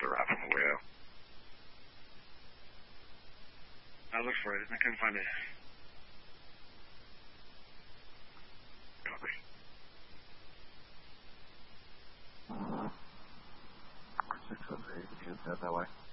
further out from the window. I looked for it and I couldn't find it. Copy. 608, you can head that way.